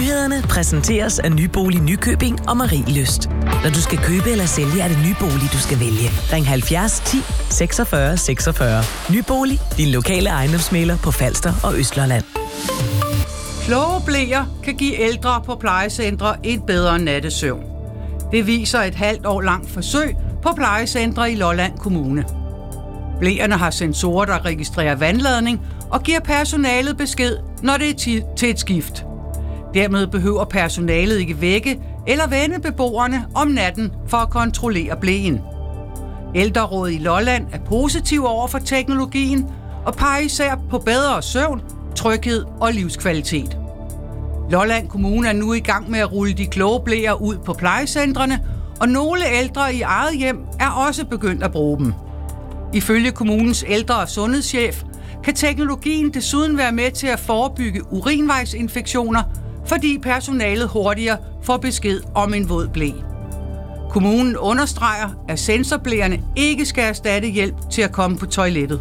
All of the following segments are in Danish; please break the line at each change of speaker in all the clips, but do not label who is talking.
Nyhederne præsenteres af Nybolig Nykøbing og Marielyst. Når du skal købe eller sælge, er det Nybolig, du skal vælge. Ring 70 10 46 46. Nybolig, din lokale ejendomsmægler på Falster og Østlandet.
Kloge bleer kan give ældre på plejecentre en bedre nattesøvn. Det viser et halvt år langt forsøg på plejecentre i Lolland Kommune. Bleerne har sensorer, der registrerer vandladning og giver personalet besked, når det er tid til et skift. Dermed behøver personalet ikke vække eller vende beboerne om natten for at kontrollere bleen. Ældrerådet i Lolland er positiv over for teknologien og peger især på bedre søvn, tryghed og livskvalitet. Lolland Kommune er nu i gang med at rulle de kloge bleer ud på plejecentrene, og nogle ældre i eget hjem er også begyndt at bruge dem. Ifølge kommunens ældre- og sundhedschef kan teknologien desuden være med til at forebygge urinvejsinfektioner, fordi personalet hurtigere får besked om en våd ble. Kommunen understreger, at sensorbleerne ikke skal erstatte hjælp til at komme på toilettet.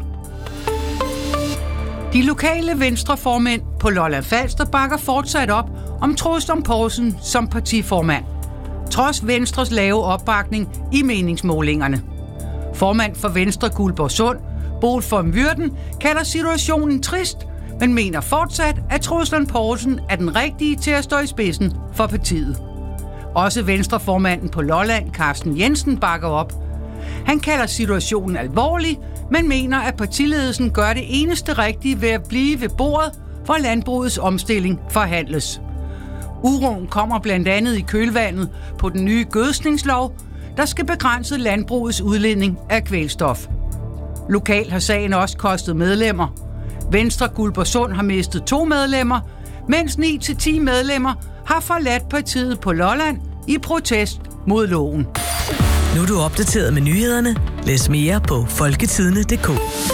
De lokale venstreformænd på Lolland Falster bakker fortsat op om Troels Lund Poulsen som partiformand, trods Venstres lave opbakning i meningsmålingerne. Formand for Venstre Guldborgsund, Boel von Würden, kalder situationen trist, men mener fortsat, at Troels Lund Poulsen er den rigtige til at stå i spidsen for partiet. Også Venstreformanden på Lolland, Carsten Jensen, bakker op. Han kalder situationen alvorlig, men mener, at partiledelsen gør det eneste rigtige ved at blive ved bordet, hvor landbrugets omstilling forhandles. Uroen kommer blandt andet i kølvandet på den nye gødskningslov, der skal begrænse landbrugets udledning af kvælstof. Lokalt har sagen også kostet medlemmer. Venstre Guldborgsund har mistet 2 medlemmer, mens 9-10 medlemmer har forladt partiet på Lolland i protest mod loven.
Nu er du opdateret med nyhederne. Læs mere på folketidende.dk.